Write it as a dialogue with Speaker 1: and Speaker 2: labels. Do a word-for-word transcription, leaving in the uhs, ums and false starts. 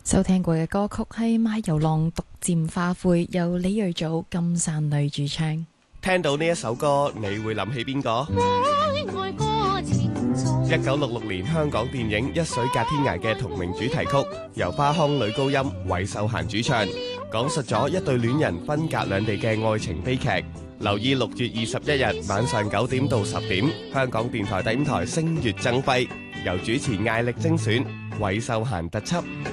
Speaker 1: 收聽過嘅歌曲係《馬遊浪獨佔花灰》，由李蕊祖、金山女主唱。
Speaker 2: 聽到呢一首歌，你會諗起邊個？一九六六年香港電影《一水隔天涯》嘅同名主題曲，由花腔女高音韋秀嫻主唱，講述咗一對戀人分隔兩地嘅愛情悲劇。留意六月二十一日晚上九點到十點，香港電台第五台星月爭輝，由主持艾力精選韋秀嫻特輯。